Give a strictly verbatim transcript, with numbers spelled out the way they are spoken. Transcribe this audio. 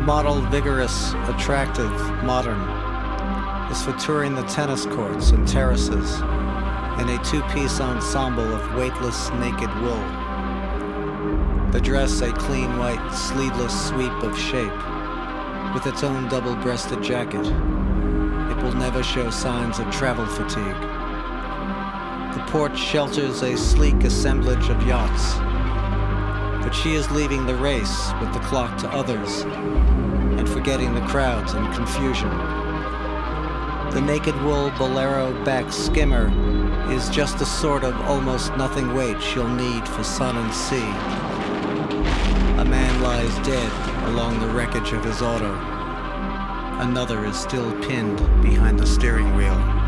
model vigorous, attractive, modern is for touring the tennis courts and terraces in a two-piece ensemble of weightless, naked wool. The dress a clean white, sleeveless sweep of shape, with its own double-breasted jacket. It will never show signs of travel fatigue. The porch shelters a sleek assemblage of yachts, but she is leaving the race with the clock to others and forgetting the crowds and confusion. The naked wool bolero back skimmer is just the sort of almost nothing weight she'll need for sun and sea. A man lies dead along the wreckage of his auto. Another is still pinned behind the steering wheel.